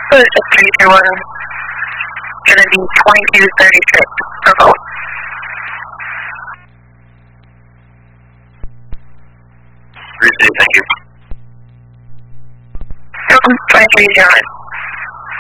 So it's just 331. Gonna be 2236 per vote. Received, thank you. Welcome, 2309.